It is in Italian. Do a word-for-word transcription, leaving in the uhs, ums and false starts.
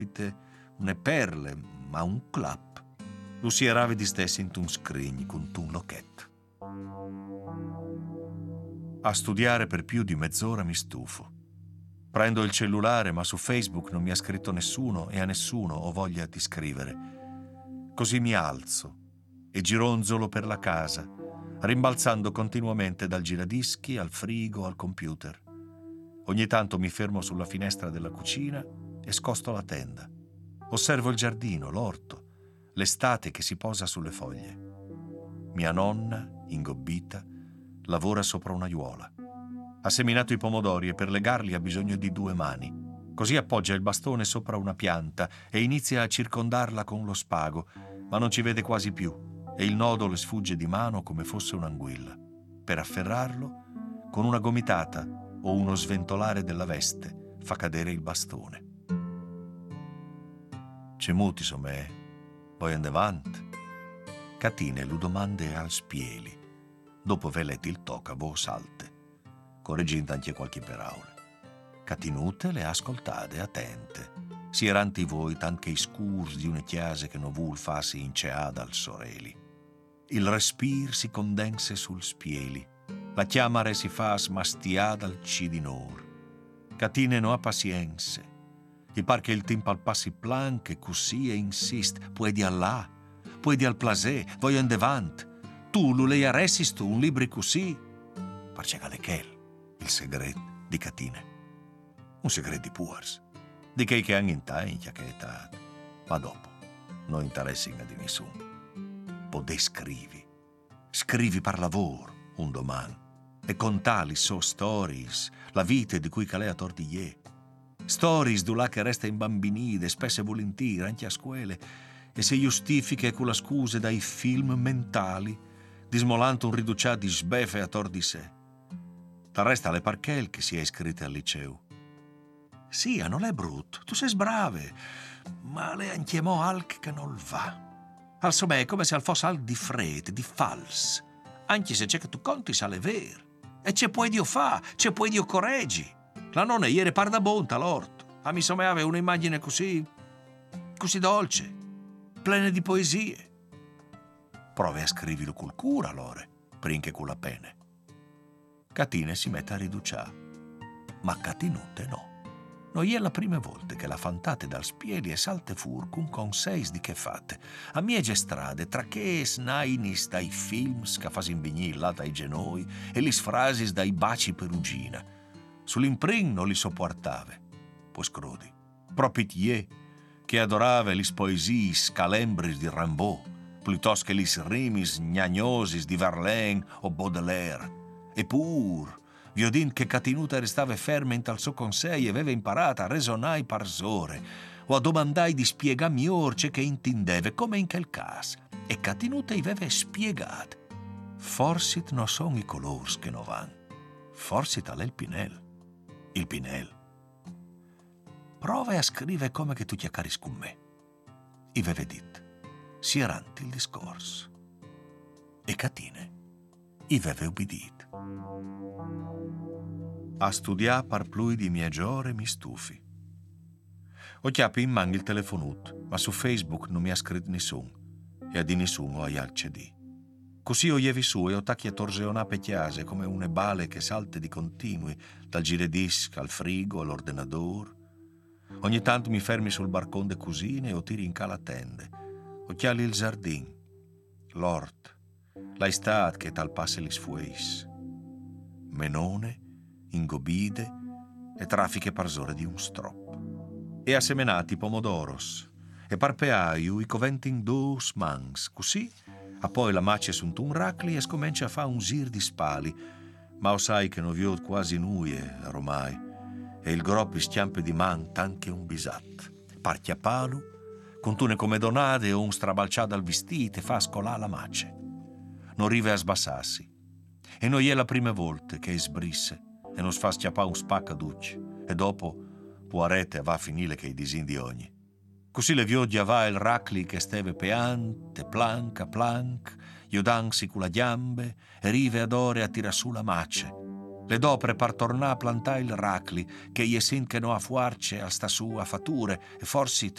une perle, ma un clap. Lo si era di stesso in un scrigno con un locchetto. A studiare per più di mezz'ora mi stufo. Prendo il cellulare, ma su Facebook non mi ha scritto nessuno e a nessuno ho voglia di scrivere. Così mi alzo e gironzolo per la casa, rimbalzando continuamente dal giradischi al frigo al computer. Ogni tanto mi fermo sulla finestra della cucina e scosto la tenda. Osservo il giardino, l'orto, l'estate che si posa sulle foglie. Mia nonna, ingobbita, lavora sopra un'aiuola. Ha seminato i pomodori e per legarli ha bisogno di due mani. Così appoggia il bastone sopra una pianta e inizia a circondarla con lo spago, ma non ci vede quasi più e il nodo le sfugge di mano come fosse un'anguilla. Per afferrarlo, con una gomitata o uno sventolare della veste, fa cadere il bastone. C'è muti so me, poi andavant. Catine lo domande al spieli. Dopo ve letti il toca vo salte. Correggendo anche qualche paraula. Catinute le ascoltate attente. Si eranti voi tanche i scurs di una chiesa che non vuol farsi inceada al soreli. Il respir si condense sul spieli. La chiamare si fa smastiada al cidinor. Catine no ha pazienze. Gli par che il tempo al passi plan che così e insist. Puoi di Allah, puoi di al plasè, voglio in devant. Tu lo lei arressisto un libro così. Parcegale chel. Il segreto di Catine. Un segreto di Puars. Di che che hanno in taglia che età. Ma dopo, non interessi di nessuno. Pode scrivi. Scrivi per lavoro, un domani. E contali so stories, la vita di cui calea tortiglie. Stories du là che resta in bambinide, spesso e volentieri, anche a scuole, e se giustifica con la scusa dai film mentali, dismolando un riducià di sbefe a tor di sé. La resta le parchel che si è iscritte al liceo. Sì, non è brutto, tu sei sbrave, ma le anchiemò alc che non va. Al somè è come se al fosse al di fred, di fals, anche se c'è che tu conti sa le ver. E c'è puoi dio fa, c'è puoi dio correggi. La nonna ieri par da bonta l'orto, a mi somè aveva un'immagine così, così dolce, plena di poesie. Prove a scrivilo col cura, allora, prinche con la pene. Catine si mette a riduciare, ma Catinute no. Non è la prima volta che la fantate dal spieli e salte fur con conseis di che fate. A miege strade, tra che snainis dai films che fasin vignì là dai genoi e li frasis dai baci perugina. Sull'imprin non li sopportave, poi scrodi. Propitié, che adorava li poesis calembris di Rimbaud, piuttosto che li rimis gnagnosis di Verlaine o Baudelaire. Eppur, viodin che Catinuta restava ferma in tal suo consiglio e aveva imparato a resonare parzore o a domandare di spiegarmi orce che intendeva, come in quel caso. E Catinuta aveva spiegato. Forse non sono i colors che non vanno, forse è il Pinel. Il Pinel. Prova a scrivere come che tu chiacchieri con me. I aveva detto, si aranti il discorso. E Catine, i aveva ubbidito. A studiare par plui di mie giore mi stufi. Ho chiappi in mano il telefonut, ma su Facebook non mi ha scritto nessuno e a di nessuno ho al C D. Così ho ievi su e ho tacchi a torseonà pecchiase come une bale che salte di continui dal giradisc al frigo all'ordinador. Ogni tanto mi fermi sul barcon de cusine e o tiri in cala tende. Occhiali il giardin, l'ort, la estate che tal passe li sfueis. Menone, ingobide e traffiche parzore di un strop. E a semenati pomodoros e parpeaiu i coventin dos mans, così a poi la mace sunt un racli e scomincia a fa un gir di spali, ma o sai che non vi quasi nuie ormai e il groppi stiampe di man tanche un bisat. Parti a palu, con tune come donade o un strabalciato al vestite fa scolà la mace. Non rive a sbassarsi. E non è la prima volta che sbrisse e non fa schiappare un spacca d'ucci e dopo può rete va a finire che i disin di ogni. Così le vioglia va il racli che steve peante, planca, plank, iodansi con la gambe e rive ad ore a tira su la mace. Le dopre par tornà a plantare il racli che gli sin che no a fuarce al sta su a fatture e forsit